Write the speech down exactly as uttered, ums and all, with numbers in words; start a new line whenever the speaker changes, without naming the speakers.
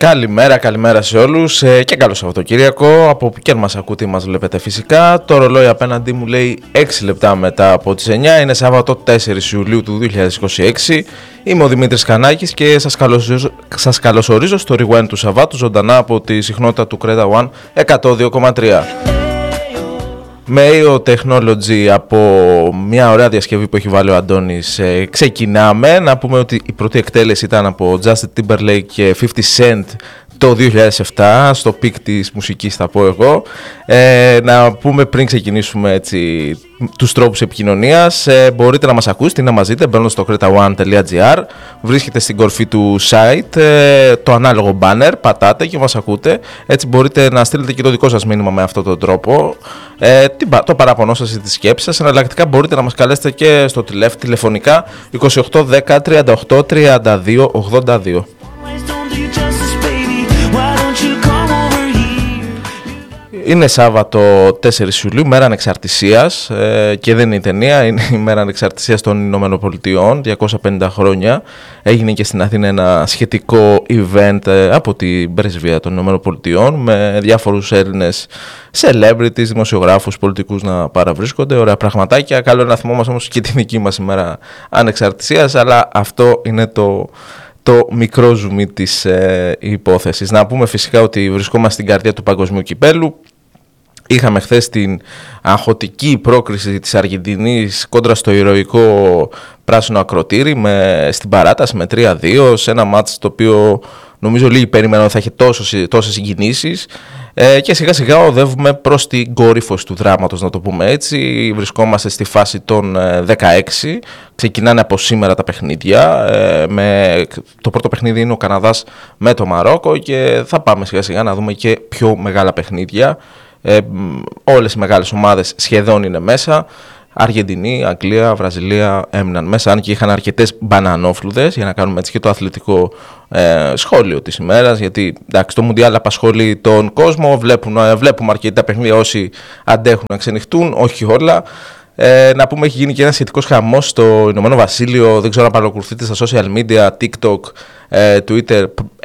Καλημέρα, καλημέρα σε όλους και καλό Σαββατοκύριακο. Από που και μας ακούτε, μας βλέπετε φυσικά. Το ρολόι απέναντί μου λέει έξι λεπτά μετά από τις εννιά. Είναι Σάββατο τέσσερις Ιουλίου του δύο χιλιάδες είκοσι έξι. Είμαι ο Δημήτρης Κανάκης και σας καλωσορίζω, σας καλωσορίζω στο Rewind του Σαββάτου, ζωντανά από τη συχνότητα του Creta One εκατόν δύο κόμμα τρία. Με έι ο Technology, από μια ωραία διασκευή που έχει βάλει ο Αντώνης, ε, ξεκινάμε. Να πούμε ότι η πρώτη εκτέλεση ήταν από Justin Timberlake και πενήντα Cent το δύο χιλιάδες επτά, στο πικ της μουσικής θα πω εγώ. Ε, να πούμε πριν ξεκινήσουμε έτσι τους τρόπους επικοινωνίας, ε, μπορείτε να μας ακούσετε ή να μας δείτε μπαίνοντας στο κρέτα one τελεία τζι άρ. Βρίσκεται στην κορφή του site ε, το ανάλογο banner, πατάτε και μας ακούτε. Έτσι μπορείτε να στείλετε και το δικό σας μήνυμα με αυτόν τον τρόπο, ε, το παράπονό σας ή τη σκέψη σας. Εναλλακτικά μπορείτε να μας καλέσετε και στο τηλεφ, τηλεφωνικά είκοσι οκτώ δέκα τριάντα οκτώ τριάντα δύο ογδόντα δύο. Είναι Σάββατο τέσσερις Ιουλίου, μέρα ανεξαρτησίας, ε, και δεν είναι η ταινία, είναι η μέρα ανεξαρτησίας των Ηνωμένων Πολιτειών, διακόσια πενήντα χρόνια. Έγινε και στην Αθήνα ένα σχετικό event ε, από την πρεσβεία των Ηνωμένων Πολιτειών, με διάφορους Έλληνες celebrities, δημοσιογράφους, πολιτικούς να παραβρίσκονται, ωραία πραγματάκια. Καλό είναι να θυμόμαστε όμως και την δική μας ημέρα ανεξαρτησίας, αλλά αυτό είναι το... το μικρό ζουμί της ε, υπόθεσης. Να πούμε φυσικά ότι βρισκόμαστε στην καρδιά του παγκοσμίου κυπέλου. Είχαμε χθες την αγχωτική πρόκριση της Αργεντινής κόντρα στο ηρωικό πράσινο ακροτήρι με, στην παράταση με τρία δύο, σε ένα μάτς το οποίο νομίζω λίγοι περίμεναν ότι θα είχε τόσο, τόσες συγκινήσεις. Ε, και σιγά σιγά οδεύουμε προς την κορύφωση του δράματος, να το πούμε έτσι. Βρισκόμαστε στη φάση των ε, δεκαέξι. Ξεκινάνε από σήμερα τα παιχνίδια. Ε, με, το πρώτο παιχνίδι είναι ο Καναδάς με το Μαρόκο και θα πάμε σιγά σιγά να δούμε και πιο μεγάλα παιχνίδια. Ε, όλες οι μεγάλες ομάδες σχεδόν είναι μέσα. Αργεντινή, Αγγλία, Βραζιλία έμειναν μέσα, αν και είχαν αρκετές μπανανόφλουδες, για να κάνουμε έτσι και το αθλητικό ε, σχόλιο της ημέρας, γιατί εντάξει, το Μουντιάλ απασχολεί τον κόσμο, βλέπουν, βλέπουμε αρκετά παιχνίδια όσοι αντέχουν να ξενυχτούν, όχι όλα. Ε, να πούμε έχει γίνει και ένα σχετικός χαμός στο Ηνωμένο Βασίλειο, δεν ξέρω αν παρακολουθείτε στα social media, TikTok, ε, Twitter.